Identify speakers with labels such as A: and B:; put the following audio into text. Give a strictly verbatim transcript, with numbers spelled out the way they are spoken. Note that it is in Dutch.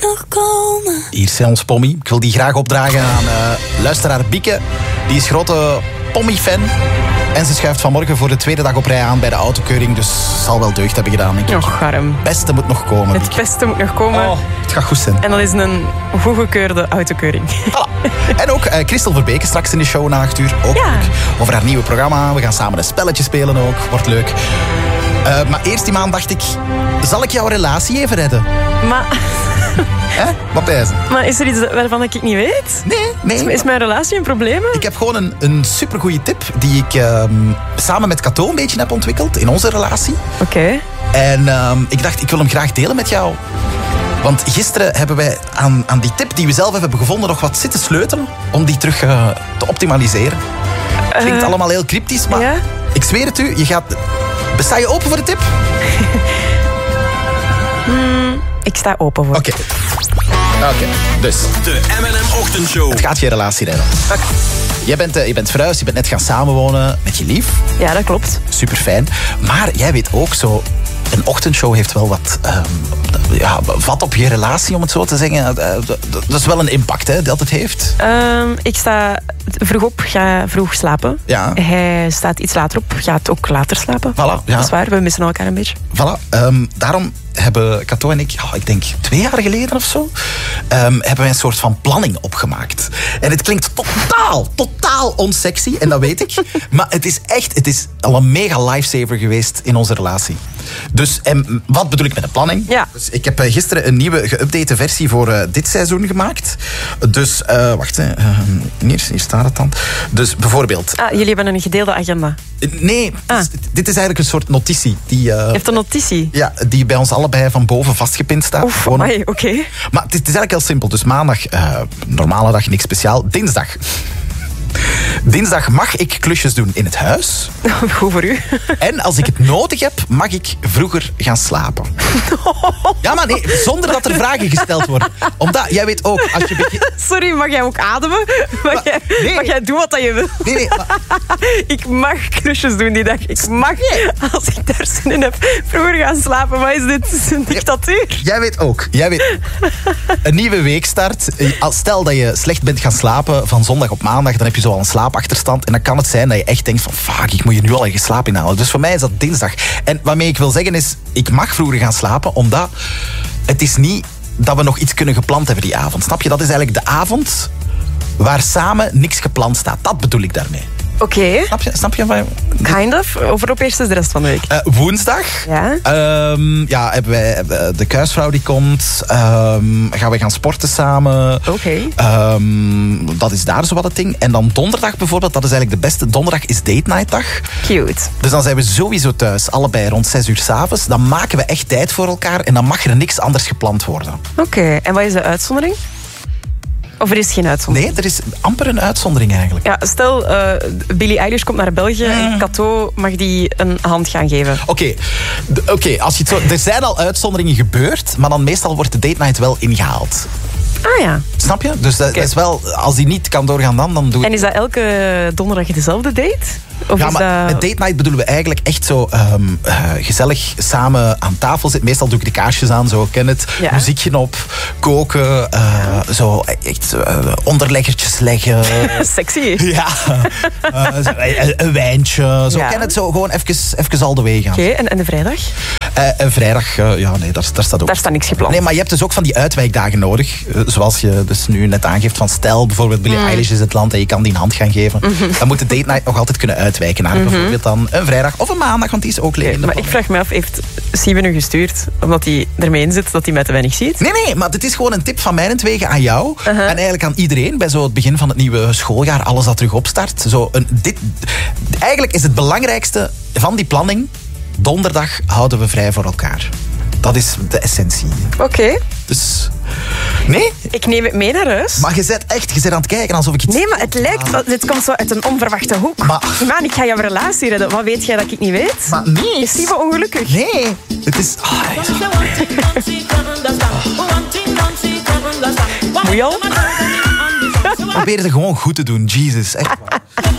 A: nog komen?
B: Hier is ons Pommy. Ik wil die graag opdragen aan uh, luisteraar Bieke. Die is grote Pommy-fan. En ze schuift vanmorgen voor de tweede dag op rij aan bij de autokeuring. Dus zal wel deugd hebben gedaan, denk ik.
C: Och, arm.
B: Het beste moet nog komen.
C: Het
B: Bieke.
C: beste moet nog komen.
B: Oh, het gaat goed zijn.
C: En dat is een goedgekeurde autokeuring.
B: Voilà. En ook uh, Christel Verbeke straks in de show na acht uur. Ook
C: Ja.
B: leuk. Over haar nieuwe programma. We gaan samen een spelletje spelen ook. Wordt leuk. Uh, maar eerst die maand dacht ik... Zal ik jouw relatie even redden?
C: Maar,
B: Hè? Wat bij ze?
C: maar is er iets waarvan ik niet weet?
B: Nee, nee.
C: Is mijn relatie een probleem?
B: Ik heb gewoon een, een supergoeie tip die ik um, samen met Cato een beetje heb ontwikkeld in onze relatie.
C: Oké. Okay.
B: En um, ik dacht, ik wil hem graag delen met jou. Want gisteren hebben wij aan, aan die tip die we zelf hebben gevonden nog wat zitten sleutelen om die terug uh, te optimaliseren. Klinkt uh, allemaal heel cryptisch, maar
C: ja?
B: Ik zweer het u, je gaat... Sta je open voor de tip?
C: mm, ik sta open voor.
B: Oké. Okay. Oké, okay. Dus.
D: De M en M-ochtendshow.
B: Het gaat je relatie redden.
C: Okay.
B: Je bent, uh, je bent verhuisd, je bent net gaan samenwonen met je lief.
C: Ja, dat klopt.
B: Super fijn. Maar jij weet ook zo... Een ochtendshow heeft wel wat um, ja, vat op je relatie, om het zo te zeggen. Dat is wel een impact, hè, dat het heeft.
C: Um, ik sta vroeg op, ga vroeg slapen.
B: Ja.
C: Hij staat iets later op, gaat ook later slapen.
B: Voilà, ja.
C: Dat is waar, we missen elkaar een beetje.
B: Voilà, um, daarom hebben Cato en ik, oh, ik denk twee jaar geleden of zo, um, hebben wij een soort van planning opgemaakt. En het klinkt totaal, totaal onsexy, en dat weet ik. Maar het is echt, het is al een mega lifesaver geweest in onze relatie. Dus, en wat bedoel ik met een planning?
C: Ja.
B: Dus ik heb gisteren een nieuwe geüpdate versie voor uh, dit seizoen gemaakt. Dus, uh, wacht, hè. Uh, hier, hier staat het dan. Dus bijvoorbeeld...
C: Ah, jullie hebben een gedeelde agenda.
B: Uh, nee,
C: ah.
B: dus, dit is eigenlijk een soort notitie. Die, uh,
C: Je hebt een notitie?
B: Ja, die bij ons allebei van boven vastgepind staat.
C: Oef, oké. Okay.
B: Maar het is, het is eigenlijk heel simpel. Dus maandag, uh, normale dag, niks speciaal. Dinsdag... Dinsdag mag ik klusjes doen in het huis.
C: Goed voor u.
B: En als ik het nodig heb, mag ik vroeger gaan slapen. Ja, maar nee, zonder dat er vragen gesteld worden. Omdat, jij weet ook, als je begint...
C: Sorry, mag jij ook ademen? Mag, maar, jij, nee. mag jij doen wat je wil?
B: Nee, nee. Maar...
C: Ik mag klusjes doen die dag. Ik mag, als ik daar zin in heb, vroeger gaan slapen. Wat is dit? Een dictatuur?
B: Jij weet ook. Jij weet een nieuwe week start. Stel dat je slecht bent gaan slapen van zondag op maandag, dan heb je zo al een slaapachterstand. En dan kan het zijn dat je echt denkt van, fuck, ik moet hier nu al je slaap inhalen. Dus voor mij is dat dinsdag. En waarmee ik wil zeggen is, ik mag vroeger gaan slapen, omdat het is niet dat we nog iets kunnen gepland hebben die avond. Snap je? Dat is eigenlijk de avond waar samen niks gepland staat. Dat bedoel ik daarmee.
C: Oké. Okay.
B: Snap je? Snap je?
C: Kind of. Overop eerst is de rest van de week.
B: Uh, woensdag.
C: Ja.
B: Um, ja, hebben wij de kuisvrouw die komt. Um, gaan we gaan sporten samen.
C: Oké. Okay.
B: Um, dat is daar zo wat het ding. En dan donderdag bijvoorbeeld, dat is eigenlijk de beste. Donderdag is date night dag.
C: Cute.
B: Dus dan zijn we sowieso thuis, allebei rond zes uur 's avonds. Dan maken we echt tijd voor elkaar en dan mag er niks anders gepland worden.
C: Oké. Okay. En wat is de uitzondering? Of er is geen uitzondering?
B: Nee, er is amper een uitzondering eigenlijk.
C: Ja, stel, uh, Billie Eilish komt naar België mm. en Cato mag die een hand gaan geven.
B: Oké, okay. okay, als je het zo, er zijn al uitzonderingen gebeurd, maar dan meestal wordt de date night wel ingehaald.
C: Ah ja.
B: Snap je? Dus dat,
C: okay.
B: dat is wel, als die niet kan doorgaan dan, dan doe ik...
C: En is dat elke donderdag dezelfde date? Of
B: ja,
C: is
B: maar
C: dat...
B: met date night bedoelen we eigenlijk echt zo um, uh, gezellig samen aan tafel zitten. Meestal doe ik de kaarsjes aan, zo ken het.
C: Ja.
B: Muziekje op, koken, uh, zo echt uh, onderleggertjes leggen.
C: Sexy.
B: Ja, uh, een, een wijntje, zo
C: ja.
B: ken het. Zo gewoon even, even al de weg gaan.
C: Oké, okay, en, en de vrijdag?
B: Uh, een vrijdag, uh, ja nee, daar, daar staat ook...
C: Daar staat niks gepland.
B: Nee, maar je hebt dus ook van die uitwijkdagen nodig. Uh, zoals je dus nu net aangeeft van stel, bijvoorbeeld Billie mm. Eilish is het land en je kan die een hand gaan geven. Mm-hmm. Dan moet de date night nog altijd kunnen uitwijken naar mm-hmm. bijvoorbeeld dan een vrijdag of een maandag, want die is ook levend.
C: Okay, maar ik vraag me af, heeft Siebe nu gestuurd omdat hij ermee in zit dat hij mij te weinig ziet?
B: Nee, nee, maar dit is gewoon een tip van mijnentwege aan jou
C: uh-huh.
B: en eigenlijk aan iedereen bij zo het begin van het nieuwe schooljaar, alles dat terug opstart. Zo een, dit, eigenlijk is het belangrijkste van die planning, donderdag houden we vrij voor elkaar. Dat is de essentie.
C: Oké. Okay.
B: Dus... Nee?
C: Ik neem het mee naar huis.
B: Maar je zit echt, je zit aan het kijken alsof ik iets...
C: Nee, maar het lijkt... Ah. Dit komt zo uit een onverwachte hoek.
B: Maar...
C: Man, ik ga jouw relatie redden. Wat weet jij dat ik niet weet?
B: Maar nee.
C: Is Siebe ongelukkig?
B: Nee. Het is... Oh,
C: Moet je al?
B: Probeer het gewoon goed te doen, Jesus. Echt waar.